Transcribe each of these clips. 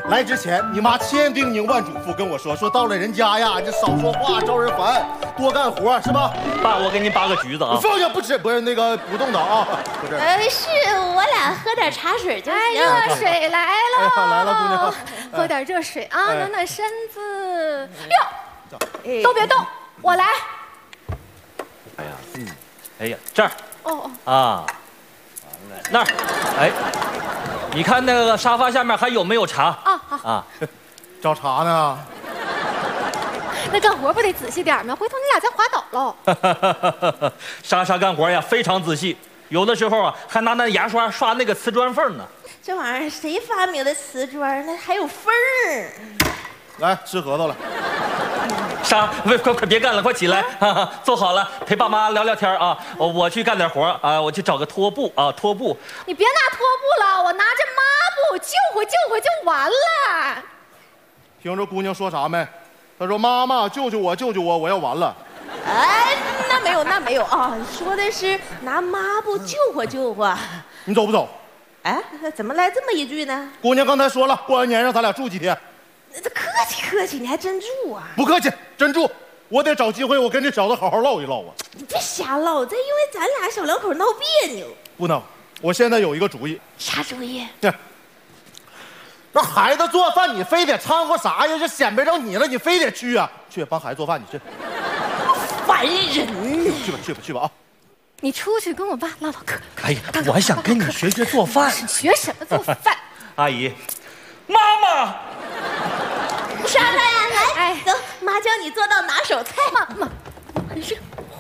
来之前，你妈千叮咛万嘱咐跟我说，到了人家呀，就少说话，招人烦，多干活，是吧？ 爸，我给你扒个橘子啊。 你放下，不吃，不是那个不动的啊，不是。 是我俩喝点茶水就行。 热水来了， 来了，姑娘， 喝点热水啊，暖暖身子。哟，都别动，我来。 哎呀，哎呀，这儿。 哦啊，那儿，哎，你看那个沙发下面还有没有茶？啊， 找茬呢。 那干活不得仔细点吗？回头你俩再滑倒喽。 莎莎干活呀非常仔细，有的时候啊还拿那牙刷刷那个瓷砖缝呢。 这玩意儿谁发明的瓷砖？那还有缝儿。 来吃核桃了。 莎，快别干了，快起来，坐好了，陪爸妈聊聊天啊。我去干点活啊，我去找个拖布啊，拖布。 你别拿拖布了，我拿着抹布救活就完了。 听着姑娘说啥没？她说妈妈救救我，我要完了。 哎，那没有啊，说的是拿抹布救活。 你走不走？ 哎，怎么来这么一句呢？ 姑娘刚才说了，过完年让咱俩住几天。 这客气，你还真住啊？ 不客气，真住。我得找机会，我跟这小子好好唠一唠啊。 你别瞎唠，这因为咱俩小两口闹别扭。 不能，我现在有一个主意。 啥主意？ 那孩子做饭，你非得掺和啥呀？这显摆着你了，你非得去啊？去帮孩子做饭，你去。 烦人！ 去吧啊！ 你出去跟我爸唠唠嗑。 哎呀，我还想跟你学做饭。 学什么做饭？ 阿姨，妈妈。 莎莎呀，来， 哎走，妈教你做道拿手菜。妈，是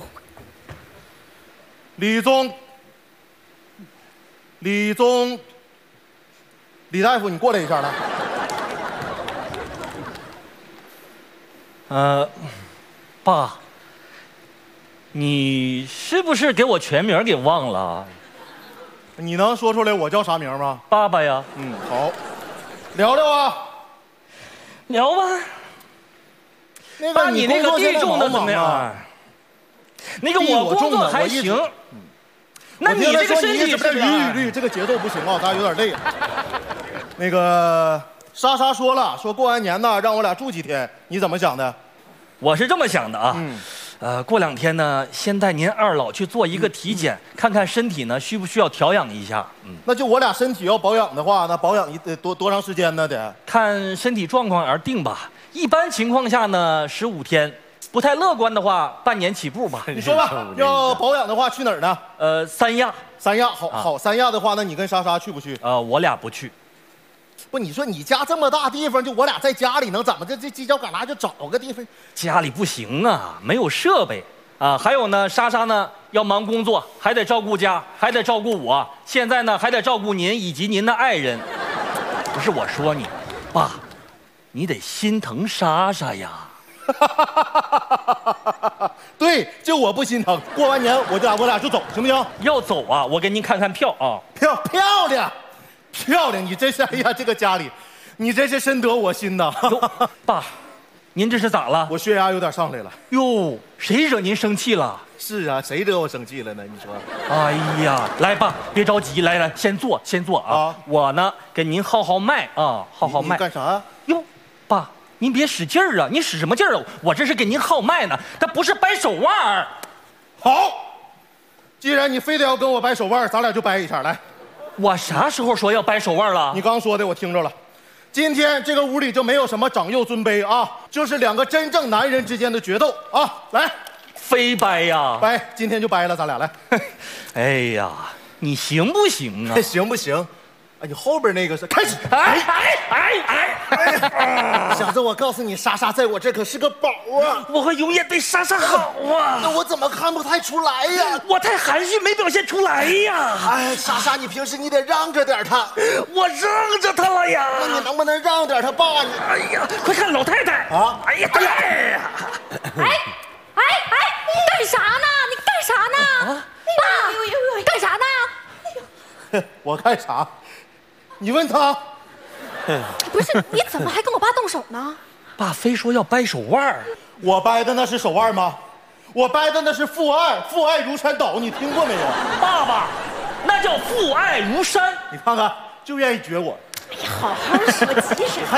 李大夫，你过来一下来。 爸，你是不是给我全名给忘了？ 你能说出来我叫啥名吗？ 爸爸呀。 好，聊聊啊。 聊吧。 那个你那个地种的怎么样？那个我工作还行。那你这个身体是绿，这个节奏不行啊，咱有点累。那个莎莎说了，说过完年呢，让我俩住几天，你怎么想的？ 我是这么想的啊。过2天呢，先带您二老去做一个体检，看看身体呢需不需要调养一下。 那就我俩身体要保养的话，那保养多长时间呢？得看身体状况而定吧。一般情况下呢，15天；不太乐观的话，半年起步吧。 你说吧，要保养的话去哪儿呢？ 三亚。 三亚好，三亚的话，那你跟莎莎去不去？ 我俩不去。 不，你说你家这么大地方，就我俩在家里能怎么这犄角旮旯就找个地方？ 家里不行啊，没有设备啊。还有呢，莎莎呢要忙工作，还得照顾家，还得照顾我。现在呢还得照顾您以及您的爱人。不是我说你，爸，你得心疼莎莎呀。 对，就我不心疼。过完年我俩就走，行不行？ 要走啊，我给您看看票啊。 漂亮。你真是，哎呀，这个家里，你真是深得我心呐。 爸，您这是咋了？ 我血压有点上来了。 哟，谁惹您生气了？ 是啊，谁惹我生气了呢？你说。 哎呀，来爸，别着急，来，先坐啊。我呢给您号脉啊，号脉。 你干啥？ 哟，爸，您别使劲儿啊！你使什么劲儿啊？我这是给您号脉呢，它不是掰手腕。 好，既然你非得要跟我掰手腕，咱俩就掰一下来。 我啥时候说要掰手腕了？ 你刚说的我听着了。今天这个屋里就没有什么长幼尊卑啊，就是2个真正男人之间的决斗啊！来， 非掰呀！ 掰，今天就掰了，咱俩来。 哎呀，你行不行啊？ 行不行？哎，你后边那个是开始。小子，我告诉你，莎莎在我这可是个宝啊！ 我会永远对莎莎好啊！ 那我怎么看不太出来呀？ 我太含蓄，没表现出来呀！ 哎，莎莎，你平时你得让着点她。 我让着她了呀！ 那你能不能让点她爸？你哎呀，快看老太太啊！哎呀！ 干啥呢？你干啥呢？爸，干啥呢？ 我干啥？你问他。 不是，你怎么还跟我爸动手呢？ 爸非说要掰手腕。 我掰的那是手腕吗？我掰的那是父爱如山倒，你听过没有？ 爸爸，那叫父爱如山。 你看看，就愿意撅我。 哎呀，好好说，急什么？